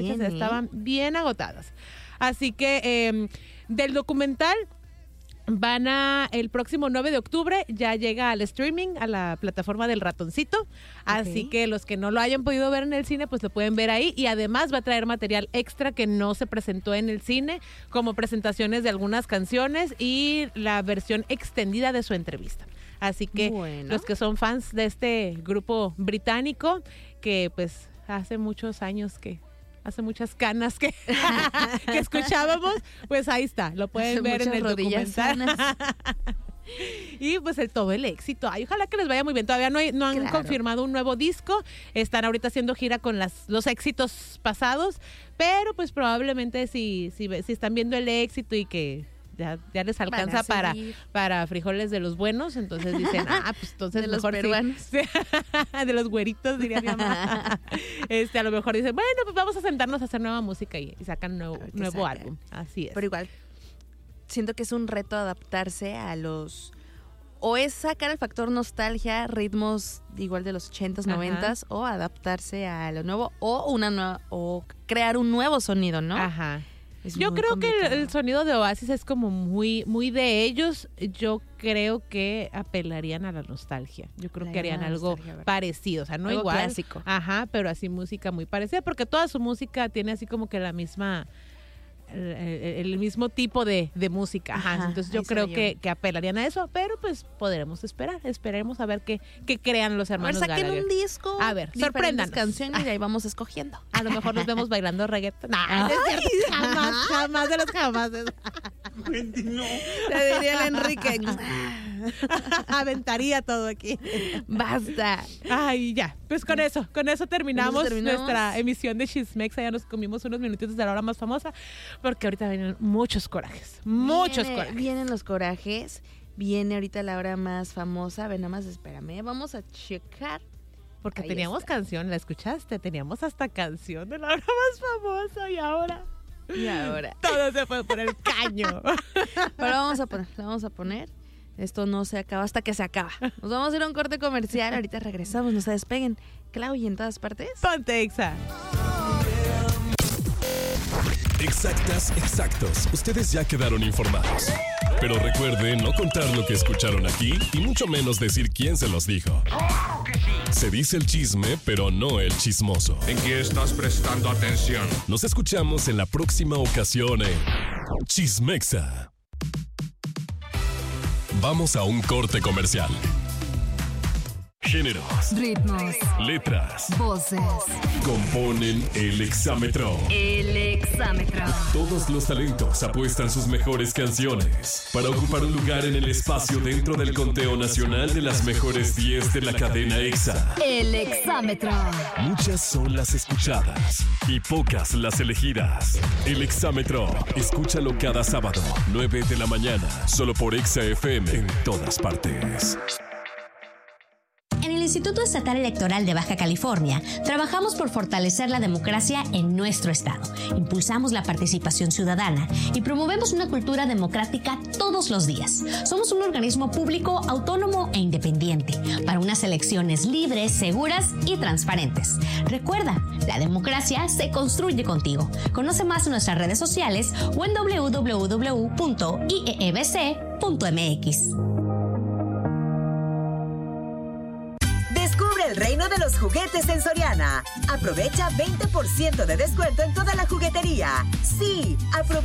estaban bien agotadas. Así que del documental el próximo 9 de octubre ya llega al streaming, a la plataforma del Ratoncito. Así que los que no lo hayan podido ver en el cine, pues lo pueden ver ahí. Y además va a traer material extra que no se presentó en el cine, como presentaciones de algunas canciones y la versión extendida de su entrevista. Así que los que son fans de este grupo británico, que pues hace muchos años hace muchas canas que escuchábamos, pues ahí está, lo pueden ver en el documental. Y pues todo el éxito. Ay, ojalá que les vaya muy bien. Todavía no han confirmado un nuevo disco. Están ahorita haciendo gira con los éxitos pasados, pero pues probablemente si están viendo el éxito y que ya les alcanza para frijoles de los buenos, entonces dicen, pues entonces de mejor los peruanos. Sí. De los güeritos, diría mi mamá. A lo mejor dicen, bueno, pues vamos a sentarnos a hacer nueva música y sacan nuevo álbum. Así es. Pero igual, siento que es un reto adaptarse a o es sacar el factor nostalgia, ritmos igual de los 80s, 90s, o adaptarse a lo nuevo, o crear un nuevo sonido, ¿no? Ajá. Yo creo que el sonido de Oasis es como muy, muy de ellos. Yo creo que apelarían a la nostalgia. Yo creo que harían algo parecido, o sea, no algo igual. Clásico. Ajá, pero así música muy parecida, porque toda su música tiene así como que la misma, el mismo tipo de música. Ajá. Entonces yo creo que apelarían a eso, pero pues esperemos a ver qué crean los hermanos Gallagher. Saquen un disco. A ver, sorpréndanos. Canciones y ahí vamos escogiendo. A lo mejor nos vemos bailando reggaetón. No es cierto. Jamás de los jamases. Wendy, no. Te diría el Enrique. Aventaría todo aquí. Basta. Ay, ya. Pues con eso terminamos nuestra emisión de Chismexa. Ya nos comimos unos minutitos de la hora más famosa, porque ahorita vienen muchos corajes. Vienen los corajes. Viene ahorita la hora más famosa. Ven, nada más espérame. Vamos a checar. Porque teníamos canción, ¿la escuchaste? Teníamos hasta canción de la hora más famosa y ahora todo se fue por el caño. Pero vamos a poner. Esto no se acaba hasta que se acaba. Nos vamos a ir a un corte comercial. Ahorita regresamos, no se despeguen. Clau, ¿y en todas partes? Ponte Exa. Exactos. Ustedes ya quedaron informados. Pero recuerden no contar lo que escucharon aquí y mucho menos decir quién se los dijo. ¡Claro que sí! Se dice el chisme, pero no el chismoso. ¿En qué estás prestando atención? Nos escuchamos en la próxima ocasión en Chismexa. Vamos a un corte comercial. Géneros, ritmos, letras, voces componen el exámetro. El exámetro. Todos los talentos apuestan sus mejores canciones para ocupar un lugar en el espacio dentro del conteo nacional de las mejores 10 de la cadena EXA. El exámetro. Muchas son las escuchadas y pocas las elegidas. El exámetro, escúchalo cada sábado, 9 de la mañana, solo por EXA FM en todas partes. En el Instituto Estatal Electoral de Baja California, trabajamos por fortalecer la democracia en nuestro estado. Impulsamos la participación ciudadana y promovemos una cultura democrática todos los días. Somos un organismo público, autónomo e independiente para unas elecciones libres, seguras y transparentes. Recuerda, la democracia se construye contigo. Conoce más en nuestras redes sociales o en www.iebc.mx. El reino de los juguetes en Soriana. Aprovecha 20% de descuento en toda la juguetería. Sí, aprovecha.